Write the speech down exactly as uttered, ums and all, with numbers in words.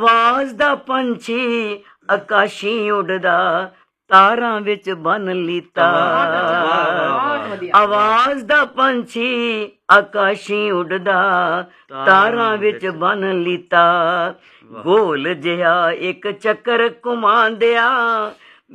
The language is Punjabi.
ਆਵਾਜ਼ ਦਾ ਪੰਛੀ ਆਕਾਸ਼ੀ ਉੱਡਦਾ, ਤਾਰਾਂ ਵਿੱਚ ਬੰਨ ਲੀਤਾ। ਆਵਾਜ਼ ਦਾ ਪੰਛੀ ਆਕਾਸ਼ੀ ਉੱਡਦਾ, ਤਾਰਾਂ ਵਿੱਚ ਬੰਨ ਲੀਤਾ। ਗੋਲ ਜਿਹਾ ਇੱਕ ਚੱਕਰ ਘੁਮਾਉਂਦਿਆ,